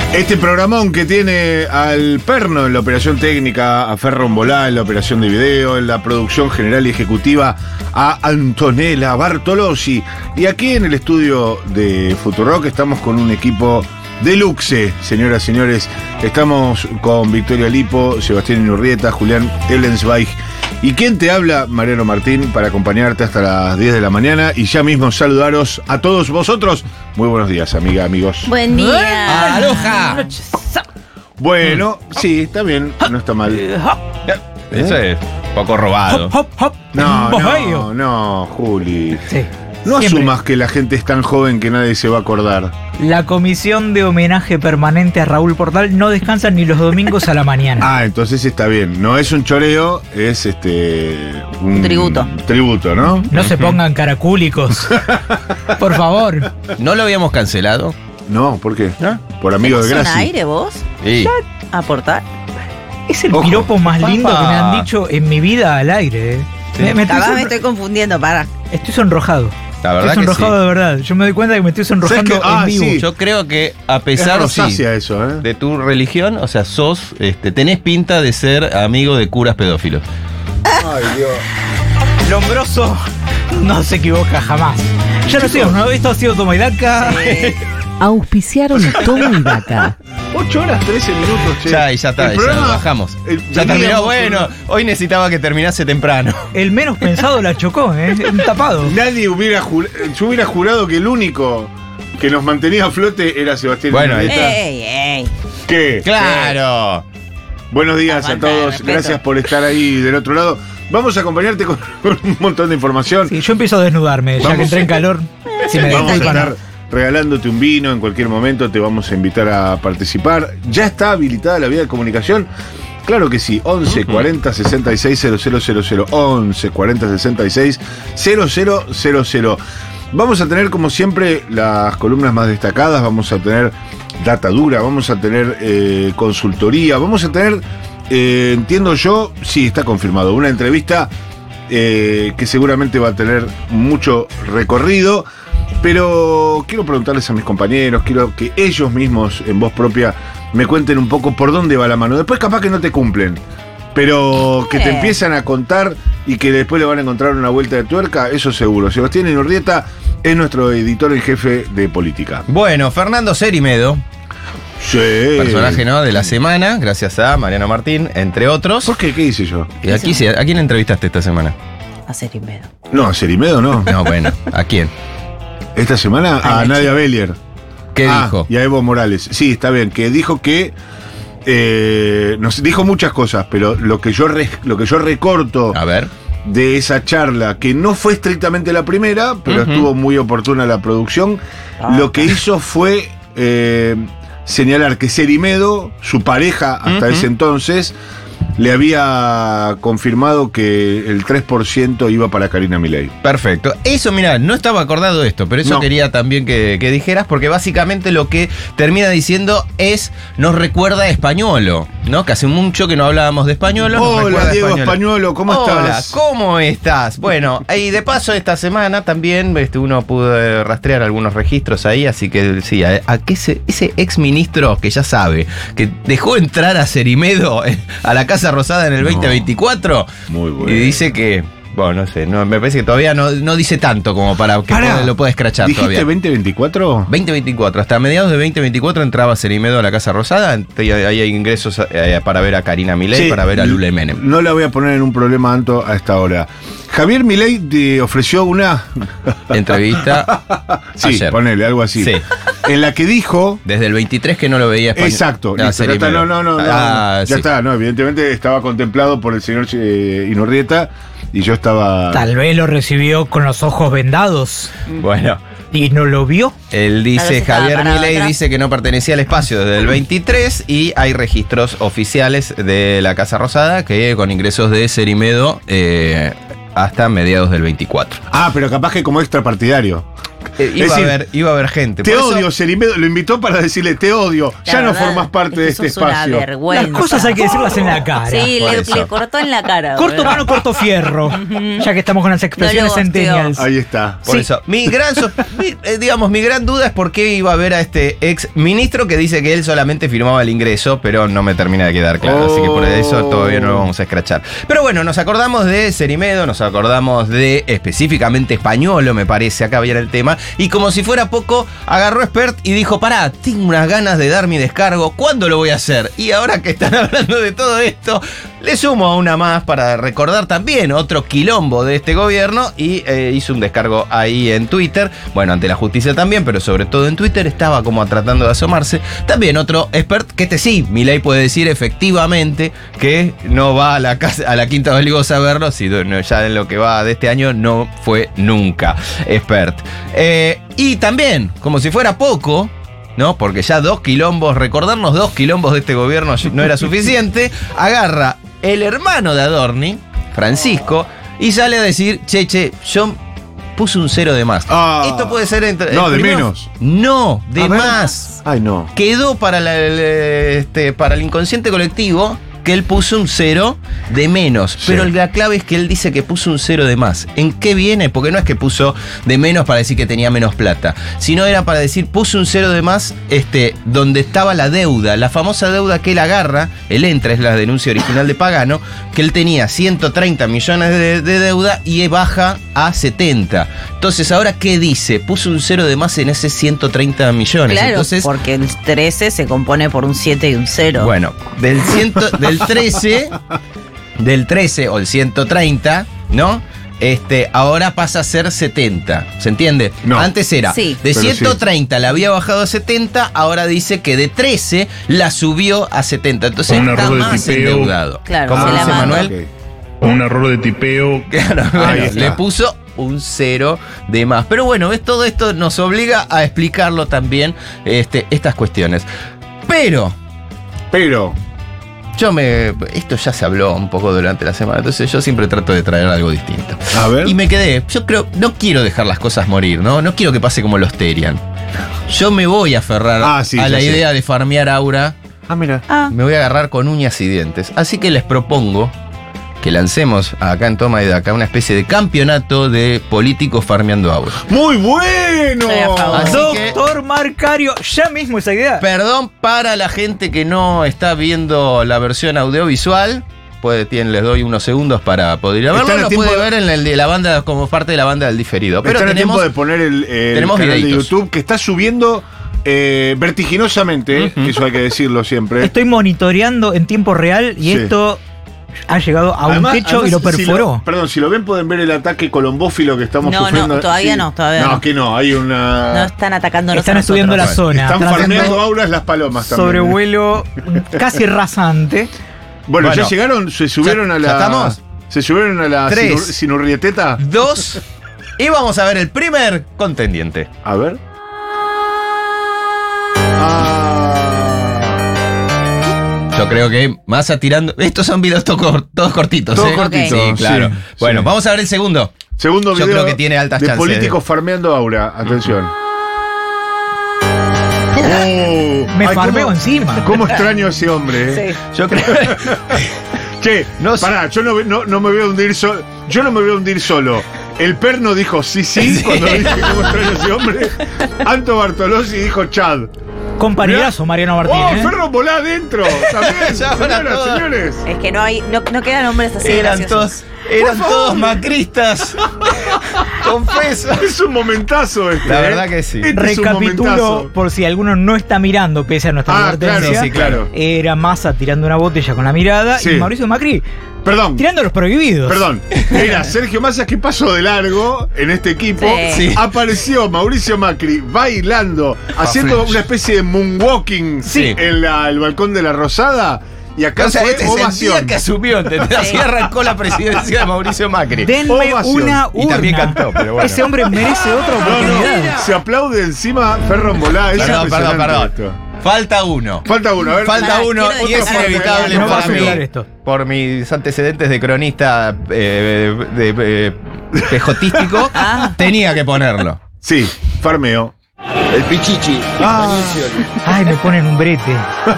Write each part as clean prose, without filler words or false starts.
Este programón que tiene al Perno en la operación técnica, a Ferro Rombolá en la operación de video, en la producción general y ejecutiva, a Antonella Bartolozzi. Y aquí en el estudio de Futurock estamos con un equipo deluxe, señoras y señores. Estamos con Victoria Lipo, Sebastián Inurrieta, Julián Ellensweig. ¿Y quién te habla? Mariano Martín, para acompañarte hasta las 10 de la mañana y ya mismo saludaros a todos vosotros. Muy buenos días, amiga, amigos. Buen día. ¡Aloha! Bueno, sí, está bien, no está mal. Eso es poco robado. No, Juli. Sí. No Siempre. asumas que la gente es tan joven que nadie se va a acordar. La comisión de homenaje permanente a Raúl Portal no descansa ni los domingos a la mañana. Ah, entonces está bien. No es un choreo, es un Tributo. Tributo, ¿no? No se pongan caracúlicos. Por favor. ¿No lo habíamos cancelado? No, ¿por qué? ¿No? Por amigo de ¿Tenés un Graci. aire vos? Sí. ¿Aportar? Es el Ojo. piropo más lindo Papá. que me han dicho en mi vida al aire. Sí. Me Capaz me estoy confundiendo, para. estoy sonrojado. La verdad Estoy que sonrojado sí. de verdad. Yo me doy cuenta que me estoy sonrojando ¿Sabes qué? Ah, en vivo. sí. Yo creo que a Es pesar rosácea eso, ¿eh? de tu religión, o sea, tenés pinta de ser amigo de curas pedófilos. Ay, Dios. Lombroso no se equivoca jamás. Ya lo sé, ¿no? Esto ha sido Toma y Daca. Auspiciaron Toma y Daca. 8 horas, 13 minutos, che. Ya está, El ya programa- bajamos. Ya veníamos terminó. con- Bueno, hoy necesitaba que terminase temprano. El menos pensado la chocó, ¿eh? Un tapado. Nadie yo hubiera jurado que el único que nos mantenía a flote era Sebastián Bueno, Inurrieta. ¡Ey! ¿Qué? ¡Claro! Buenos días a Falta de todos, respeto. gracias por estar ahí del otro lado. Vamos a acompañarte con un montón de información. Sí, yo empiezo a desnudarme, ya Vamos. que entré en calor. Si me Vamos a disculpan. estar regalándote un vino en cualquier momento, te vamos a invitar a participar. ¿Ya está habilitada la vía de comunicación? Claro que sí, 11 40 66 000, 11 40 66 000. Vamos a tener, como siempre, las columnas más destacadas, vamos a tener data dura, vamos a tener consultoría, vamos a tener, entiendo yo, sí, está confirmado, una entrevista que seguramente va a tener mucho recorrido, pero quiero preguntarles a mis compañeros, quiero que ellos mismos, en voz propia, me cuenten un poco por dónde va la mano. Después capaz que no te cumplen, pero que te empiezan a contar y que después le van a encontrar una vuelta de tuerca, eso seguro. Sebastián Inurrieta es nuestro editor en jefe de política. Bueno, Fernando Cerimedo, Sí. personaje ¿no? de la semana, gracias a Mariano Martín, entre otros. ¿Por qué? ¿Qué hice yo? Y aquí, ¿a quién entrevistaste esta semana? A ser invedo. No, a Cerimedo no. No, bueno, ¿a quién? Esta semana a la Nadia chica. Bellier. ¿Qué dijo? Y a Evo Morales. Sí, está bien, que dijo que nos dijo muchas cosas, pero lo que yo recorto A ver. de esa charla, que no fue estrictamente la primera, pero Ujú. estuvo muy oportuna la producción, lo que hizo fue señalar que Cerimedo, su pareja hasta Ujú. ese entonces, le había confirmado que el 3% iba para Karina Milei. Perfecto. Eso, mira, no estaba acordado de esto, pero eso No. quería también que dijeras, porque básicamente lo que termina diciendo es, nos recuerda a Españolo, ¿no? Que hace mucho que no hablábamos de Españolo. nos Hola, recuerda a Diego Españolo, ¿cómo Hola, estás? ¿cómo estás? Bueno, y de paso esta semana también uno pudo rastrear algunos registros ahí, así que sí, a que ese ex ministro que ya sabe, que dejó entrar a Cerimedo a la Casa Rosada en el 2024, Muy bueno. y dice que, bueno, no sé, me parece que todavía no dice tanto como para que Pará, lo pueda escrachar ¿Dijiste todavía. 2024? 2024, hasta mediados de 2024 entraba Cerimedo a la Casa Rosada, ahí hay ingresos para ver a Karina Milei, Sí, para ver a Lula Menem. No la voy a poner en un problema alto a esta hora. Javier Milei te ofreció una... Entrevista Sí, ayer. ponele, algo así. Sí. En la que dijo... Desde el 23 que no lo veía España. Exacto, Ah, listo, ya está, Cerimedo. no, Ah, ya sí. está, no, evidentemente estaba contemplado por el señor Inurrieta y yo estaba... Tal vez lo recibió con los ojos vendados Bueno, y no lo vio. él Tal dice, vez estaba Javier parado Milei atrás. dice que no pertenecía al espacio desde el 23 y hay registros oficiales de la Casa Rosada que con ingresos de Cerimedo hasta mediados del 24. Ah, pero capaz que como extrapartidario. iba a haber gente. Te Por eso- odio, Serimedo. Lo invitó para decirle, te odio. La Ya no verdad formás parte de es este que sos una espacio. vergüenza. Las cosas hay que decirlas en la cara. Sí, Por le eso. cortó en la cara. Corto boludo. mano, corto fierro. Ya que estamos con las expresiones No lo gosteó. centennials. Ahí está. Por eso, mi gran duda es por qué iba a ver a este ex ministro que dice que él solamente firmaba el ingreso, pero no me termina de quedar claro. Así que por eso todavía no lo vamos a escrachar. Pero bueno, nos acordamos de Serimedo, nos acordamos de específicamente Españolo, me parece, acá viene el tema. Y como si fuera poco, agarró Expert y dijo: pará, tengo unas ganas de dar mi descargo, ¿cuándo lo voy a hacer? Y ahora que están hablando de todo esto, le sumo a una más para recordar también otro quilombo de este gobierno y hizo un descargo ahí en Twitter, bueno, ante la justicia también, pero sobre todo en Twitter, estaba como tratando de asomarse. También otro expert que sí, Milei puede decir efectivamente que no va a la Quinta de Olivos a verlo, si ya en lo que va de este año no fue nunca expert. Y también, como si fuera poco, ¿no? Porque ya recordarnos 2 quilombos de este gobierno no era suficiente, agarra el hermano de Adorni, Francisco, y sale a decir: che, yo puse un 0 de más. Ah. Esto puede ser No, de menos. No, de A ver. más. Ay, no. Quedó para el inconsciente colectivo que él puso un 0 de menos. Sí. Pero la clave es que él dice que puso un 0 de más. ¿En qué viene? Porque no es que puso de menos para decir que tenía menos plata, sino era para decir: puso un 0 de más donde estaba la deuda, la famosa deuda que él agarra, él entra, es la denuncia original de Pagano, que él tenía 130 millones de deuda y baja a 70. Entonces, ¿ahora qué dice? Puso un 0 de más en ese 130 millones. Claro, Entonces, porque el 13 se compone por un 7 y un 0. bueno, del 13 o el 130, ¿no? Ahora pasa a ser 70. ¿Se entiende? No. Antes era Sí. de Pero 130 la había bajado a 70, ahora dice que de 13 la subió a 70. Entonces Un está error de más tipeo. endeudado. Claro, ¿Cómo se la dice mando. Manuel? Un error de tipeo. Claro, Ahí bueno, está. le puso un 0 de más. Pero bueno, todo esto nos obliga a explicarlo también, estas cuestiones. Pero esto ya se habló un poco durante la semana, entonces yo siempre trato de traer algo distinto. A ver. Y me quedé, yo creo, no quiero dejar las cosas morir, ¿no? No quiero que pase como los Terian. Yo me voy a aferrar Ah, sí, a ya la sé. idea de farmear aura. Ah, mira. Me voy a agarrar con uñas y dientes. Así que les propongo que lancemos acá en Toma y Daca una especie de campeonato de políticos farmeando aura. ¡Muy bueno! Estoy a favor. Así Doctor Marcario, ya mismo esa idea. Perdón para la gente que no está viendo la versión audiovisual. Les doy unos segundos para poder ir a verlo. Están a Lo tiempo puede de- ver en el de la banda, como parte de la banda del diferido. Pero Está en tenemos. tiempo de poner el tenemos canal de videitos. YouTube que está subiendo vertiginosamente, Ujú. que eso hay que decirlo siempre. Estoy monitoreando en tiempo real y Sí. esto ha llegado a Además- un techo y lo además, perforó. Perdón, si lo ven pueden ver el ataque colombófilo que estamos No, sufriendo. no, todavía no, todavía no. no. Que no, hay una... No están atacándonos. Están a estudiando la nosotros. zona. Están están farmeando haciendo auras las palomas también. sobrevuelo casi rasante. Bueno, Bueno, ya llegaron, se subieron ¿ya- a la... ya estamos? Se subieron a la Tres. sinurrieteta. 2. Y vamos a ver el primer contendiente. A ver. Ah. Yo creo que Massa tirando. Estos son videos todos cortitos, Todos ¿eh? cortitos, Sí, claro. sí, Bueno, sí. vamos a ver el segundo. Segundo Yo video creo que tiene altas de chances. políticos farmeando aura. Atención. Me Ay, farmeo cómo- encima. Cómo extraño a ese hombre, Yo creo. Che, No sé. pará, yo no me voy a hundir solo. Yo no me voy a hundir solo. El perno dijo sí, cuando dije cómo extraño a ese hombre. Anto Bartolozzi dijo Chad. Compañerazo, Mariano ¡Oh, Martín. ¿eh? Ferro volá adentro! También, Ya van a señoras, todas. señores. Es que no quedan hombres así Eran graciosos. todos macristas. Confeso. Es un momentazo este. La verdad que sí. Este es un Recapitulo momentazo. por si alguno no está mirando, pese a nuestra Ah, advertencia. claro, sí, claro. Era Massa tirando una botella con la mirada Sí. y Mauricio Macri Perdón. tirando los prohibidos. Perdón, era Sergio Massa que pasó de largo en este equipo. Sí. Apareció Mauricio Macri bailando, haciendo una especie de moonwalking Sí. en el balcón de la Rosada. Y acá O sea, fue este es el ovación. día que asumió, ¿entendés? Así arrancó la presidencia de Mauricio Macri. Denme Ovación. una Y también urna. cantó, pero bueno. Ese hombre merece otra No, oportunidad. no, se aplaude encima Ferro Molá. Es Perdón. impresionante esto. Falta uno. Falta uno, a ver. Falta Pará, uno quiero y es decir algo. inevitable No va a para mí. superar esto. Por mis antecedentes de cronista pejotístico, Ah. tenía que ponerlo. Sí, farmeo. El Pichichi. Ay, me ponen un brete.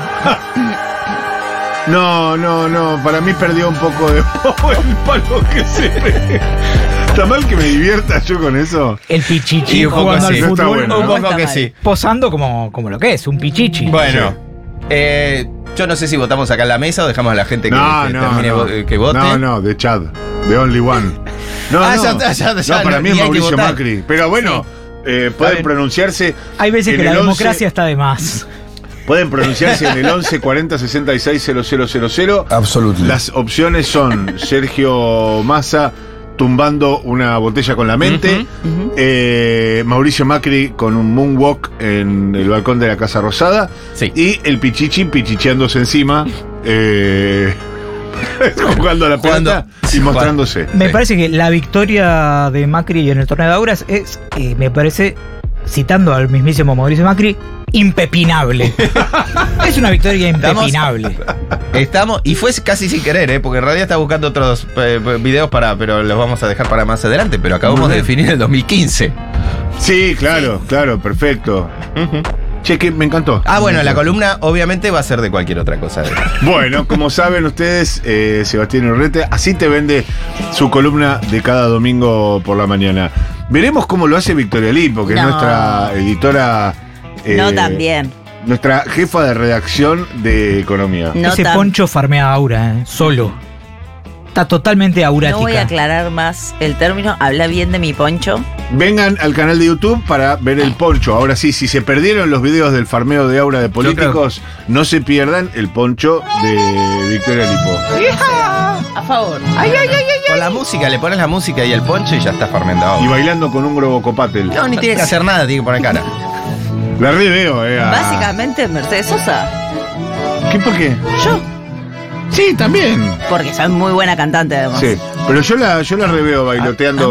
No, para mí perdió un poco de el palo que se ve. ¿Está mal que me divierta yo con eso? El pichichi Y un poco jugando al así. No está fútbol, bueno, Un ¿no? poco está que mal. sí. posando como lo que es, un pichichi. Bueno, yo no sé si votamos acá en la mesa o dejamos a la gente que termine que vote. No, de Chad. De Only One. No, Ah, no. ya, No, para mí es ni hay que Mauricio votar. Macri. Pero bueno, pueden bien. pronunciarse. Hay veces en que la el 11. democracia está de más. Pueden pronunciarse en el 11 40 66 000. Absolutely. Las opciones son Sergio Massa tumbando una botella con la mente, Mauricio Macri con un moonwalk en el balcón de la Casa Rosada, Sí. y el Pichichi pichicheándose encima, jugando a la pelota y mostrándose. Me parece que la victoria de Macri en el torneo de Auras es, me parece, citando al mismísimo Mauricio Macri, impepinable. Es una victoria impepinable. Estamos, y fue casi sin querer, porque en realidad está buscando otros videos pero los vamos a dejar para más adelante, pero acabamos de definir el 2015. Sí, claro, perfecto. Che, que me encantó. Ah, bueno, la columna obviamente va a ser de cualquier otra cosa. Bueno, como saben ustedes, Sebastián Urrete, así te vende su columna de cada domingo por la mañana. Veremos cómo lo hace Victoria Lipo, que es No. nuestra editora. No tan bien. Nuestra jefa de redacción de economía. No Ese tan- poncho farmea Aura, solo. Está totalmente aurática. No voy a aclarar más el término. Habla bien de mi poncho. Vengan al canal de YouTube para ver el poncho. Ahora sí, si se perdieron los videos del farmeo de Aura de políticos, no se pierdan el poncho de Victoria Lipo. A favor. Con la música, le pones la música y el poncho y ya está farmeando Y ahora. bailando con un globocopatel. No, ni tiene que hacer nada, tiene que poner cara. La re veo, Básicamente Mercedes Sosa. ¿Qué por qué? Yo. Sí, también. Porque soy muy buena cantante además. Sí, pero yo la reveo bailoteando.